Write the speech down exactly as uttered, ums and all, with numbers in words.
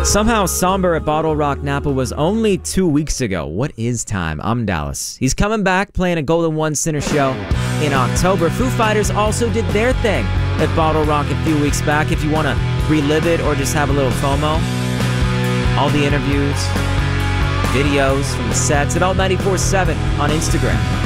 Somehow somber at Bottle Rock Napa was only two weeks ago. What is time? I'm Dallas. He's coming back, playing a Golden One Center show in October. Foo Fighters also did their thing at Bottle Rock a few weeks back. If you want to relive it or just have a little FOMO, all the interviews, videos from the sets at alt nine four seven on Instagram.